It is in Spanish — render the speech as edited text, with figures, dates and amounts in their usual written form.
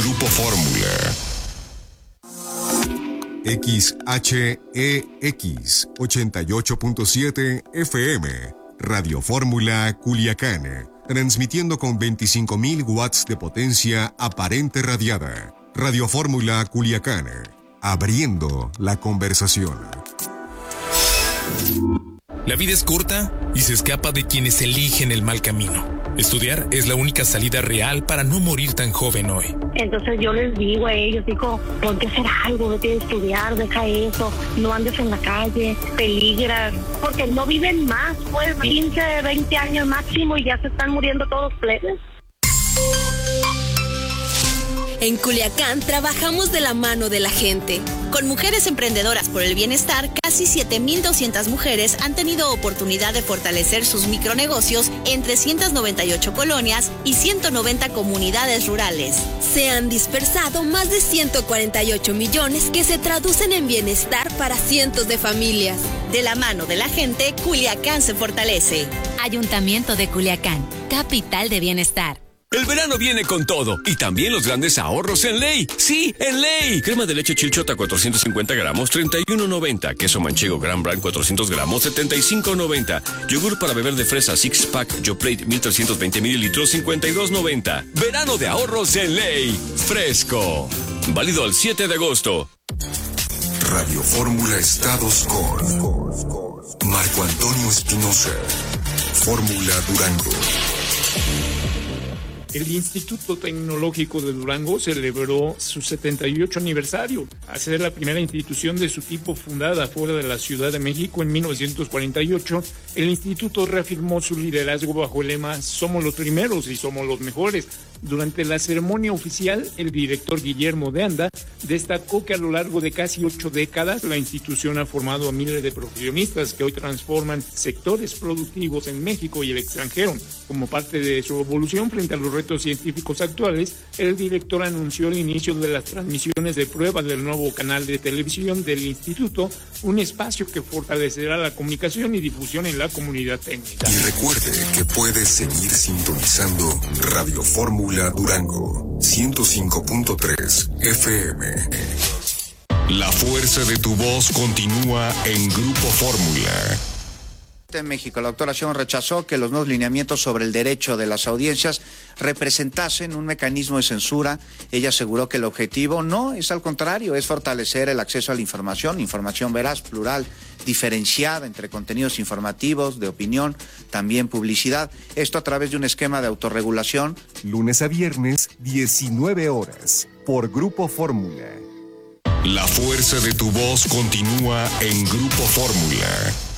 Grupo Fórmula. XHEX 88.7 FM, Radio Fórmula Culiacán, transmitiendo con 25.000 watts de potencia aparente radiada. Radio Fórmula Culiacán, abriendo la conversación. La vida es corta y se escapa de quienes eligen el mal camino. Estudiar es la única salida real para no morir tan joven hoy. Entonces yo les digo a ellos, ponte a hacer algo, vete a estudiar, deja eso, no andes en la calle, peligras, porque no viven más, pues 15, 20 años máximo y ya se están muriendo todos plebes. En Culiacán trabajamos de la mano de la gente. Con Mujeres Emprendedoras por el Bienestar, casi 7,200 mujeres han tenido oportunidad de fortalecer sus micronegocios en 398 colonias y 190 comunidades rurales. Se han dispersado más de 148 millones que se traducen en bienestar para cientos de familias. De la mano de la gente, Culiacán se fortalece. Ayuntamiento de Culiacán, capital de bienestar. El verano viene con todo y también los grandes ahorros en Ley. ¡Sí, en Ley! Crema de leche Chilchota 450 gramos, 31.90. Queso manchego Gran Brand 400 gramos, 75.90. Yogur para beber de fresa Six Pack Yoplait 1320 mililitros, 52.90. Verano de ahorros en Ley. Fresco. Válido al 7 de agosto. Radio Fórmula Estados con Marco Antonio Espinosa. Fórmula Durango. El Instituto Tecnológico de Durango celebró su 78 aniversario, al ser la primera institución de su tipo fundada fuera de la Ciudad de México en 1948. El instituto reafirmó su liderazgo bajo el lema "Somos los primeros y somos los mejores". Durante la ceremonia oficial, el director Guillermo de Anda destacó que a lo largo de casi 8 décadas la institución ha formado a miles de profesionistas que hoy transforman sectores productivos en México y el extranjero. Como parte de su evolución frente a los retos científicos actuales, el director anunció el inicio de las transmisiones de prueba del nuevo canal de televisión del instituto, un espacio que fortalecerá la comunicación y difusión en la comunidad técnica. Y recuerde que puede seguir sintonizando Radio Fórmula Durango 105.3 FM. La fuerza de tu voz continúa en Grupo Fórmula. En México, la doctora Sheinbaum rechazó que los nuevos lineamientos sobre el derecho de las audiencias representasen un mecanismo de censura. Ella aseguró que el objetivo no es, al contrario, es fortalecer el acceso a la información veraz, plural, diferenciada entre contenidos informativos, de opinión, también publicidad. Esto a través de un esquema de autorregulación. Lunes a viernes, 19 horas, por Grupo Fórmula. La fuerza de tu voz continúa en Grupo Fórmula.